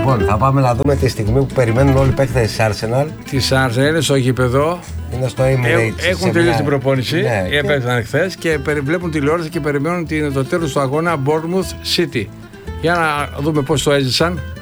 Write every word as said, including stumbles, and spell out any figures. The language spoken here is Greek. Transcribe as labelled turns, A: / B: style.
A: Λοιπόν, θα πάμε να δούμε τη στιγμή που περιμένουν όλοι οι παίκτες της Arsenal.
B: Της Arsenal είναι στο γήπεδο.
A: Είναι στο Emirates.
B: Έχουν τελειώσει την προπόνηση.
A: Ναι,
B: έπαιξαν χθες και βλέπουν τηλεόραση και περιμένουν το τέλος του αγώνα Bournemouth City. Για να δούμε πώς το έζησαν.